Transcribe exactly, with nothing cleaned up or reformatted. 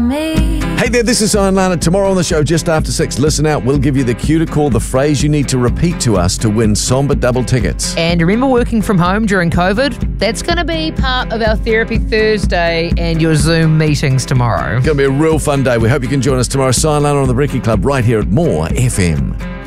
me. Hey there, this is Ian Lana. Tomorrow on the show, just after six, listen out. We'll give you the cue to call, the phrase you need to repeat to us to win Somber double tickets. And remember working from home during COVID? That's going to be part of our Therapy Thursday and your Zoom meetings tomorrow. It's going to be a real fun day. We hope you can join us tomorrow. Ian Lana on the Brekkie Club right here at More F M.